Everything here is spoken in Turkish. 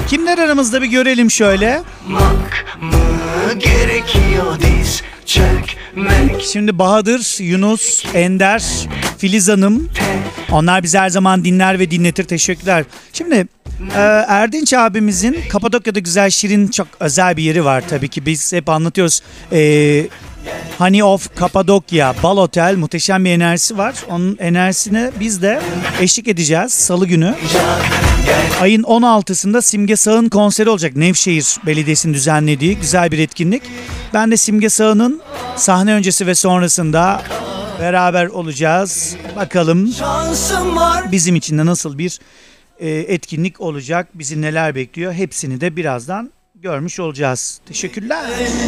Kimler aramızda bir görelim şöyle. Şimdi Bahadır, Yunus, Ender, Filiz Hanım. Onlar bizi her zaman dinler ve dinletir. Teşekkürler. Şimdi Erdinç abimizin Kapadokya'da güzel, şirin, çok özel bir yeri var tabii ki. Biz hep anlatıyoruz. Honey of Kapadokya Bal Otel, muhteşem bir enerjisi var. Onun enerjisine biz de eşlik edeceğiz Salı günü. Ayın 16'sında Simge Sağ'ın konseri olacak. Nevşehir Belediyesi'nin düzenlediği güzel bir etkinlik. Ben de Simge Sağ'ın sahne öncesi ve sonrasında beraber olacağız. Bakalım bizim için de nasıl bir etkinlik olacak, bizi neler bekliyor, hepsini de birazdan görmüş olacağız. Teşekkürler.